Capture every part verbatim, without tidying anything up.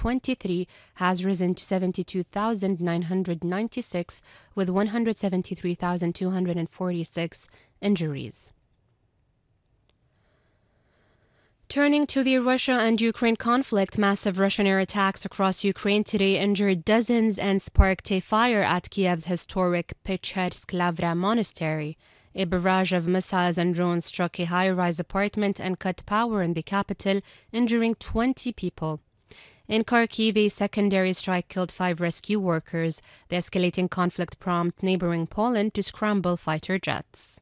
twenty-three has risen to seventy-two thousand nine hundred ninety-six, with one hundred seventy-three thousand two hundred forty-six injuries. Turning to the Russia and Ukraine conflict, massive Russian air attacks across Ukraine today injured dozens and sparked a fire at Kiev's historic Pechersk-Lavra monastery. A barrage of missiles and drones struck a high-rise apartment and cut power in the capital, injuring twenty people. In Kharkiv, a secondary strike killed five rescue workers. The escalating conflict prompted neighboring Poland to scramble fighter jets.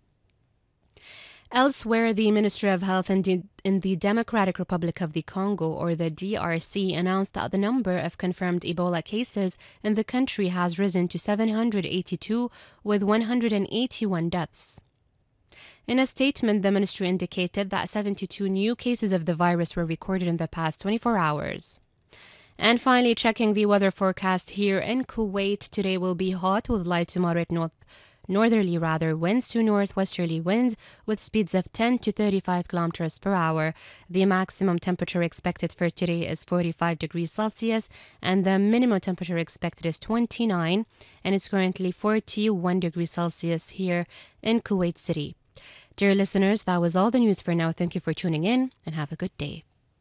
Elsewhere, the Ministry of Health in the, in the Democratic Republic of the Congo, or the D R C, announced that the number of confirmed Ebola cases in the country has risen to seven hundred eighty-two, with one hundred eighty-one deaths. In a statement, the ministry indicated that seventy-two new cases of the virus were recorded in the past twenty-four hours. And finally, checking the weather forecast here in Kuwait, today will be hot with light to moderate north northerly rather winds to northwesterly winds with speeds of ten to thirty-five kilometers per hour. The maximum temperature expected for today is forty-five degrees Celsius, and the minimum temperature expected is twenty-nine, and it's currently forty-one degrees Celsius here in Kuwait City. Dear listeners, that was all the news for now. Thank you for tuning in, and have a good day.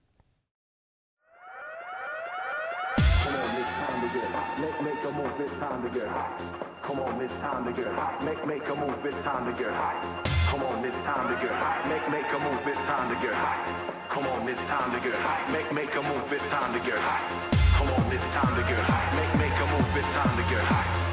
Come on, it's time to get hot. Make make a move, it's time to get hot. Come on, it's time to get hot. Make make a move, it's time to get hot. Come on, it's time to get hot. Make make a move, it's time to get hot. Come on, it's time to get hot. Make make a move, it's time to get hot.